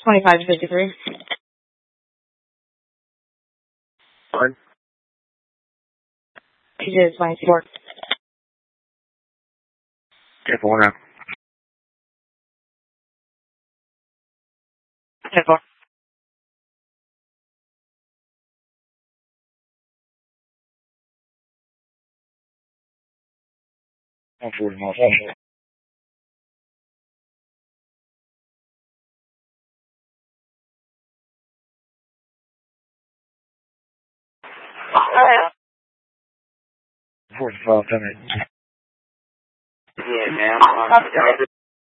25 to 53. One. TJ 24. Careful, one out. 10-4. One 40 miles. Alright. 45, 10 8. Yeah, man.